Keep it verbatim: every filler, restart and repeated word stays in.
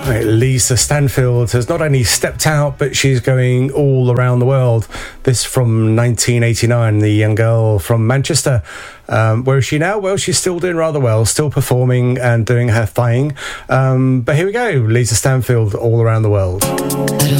Lisa Stanfield has not only stepped out, but she's going all around the world. This from nineteen eighty-nine, the young girl from Manchester. Um, where is she now? Well, she's still doing rather well, still performing and doing her thing. Um, but here we go, Lisa Stanfield, all around the world.